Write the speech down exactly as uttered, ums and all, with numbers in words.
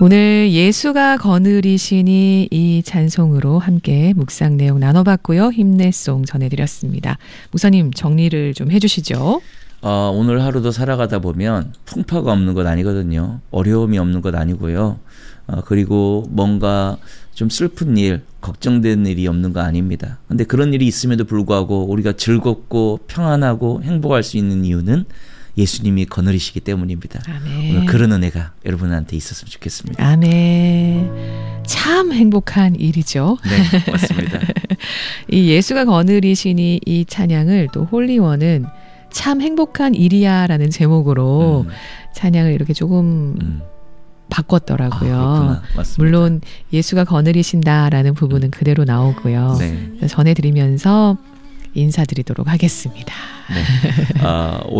오늘 예수가 거느리시니 이 찬송으로 함께 묵상 내용 나눠봤고요. 힘내송 전해드렸습니다. 목사님 정리를 좀 해주시죠. 어, 오늘 하루도 살아가다 보면 풍파가 없는 것 아니거든요. 어려움이 없는 것 아니고요. 어, 그리고 뭔가 좀 슬픈 일, 걱정되는 일이 없는 거 아닙니다. 근데 그런 일이 있음에도 불구하고 우리가 즐겁고 평안하고 행복할 수 있는 이유는 예수님이 거느리시기 때문입니다. 아멘. 오늘 그런 은혜가 여러분한테 있었으면 좋겠습니다. 아멘. 참 행복한 일이죠. 네, 맞습니다. 이 예수가 거느리시니 이 찬양을 또 홀리원은 참 행복한 일이야 라는 제목으로 음. 찬양을 이렇게 조금 음. 바꿨더라고요. 아, 물론 예수가 거느리신다라는 부분은 음. 그대로 나오고요. 네. 전해드리면서 인사드리도록 하겠습니다. 네. 아,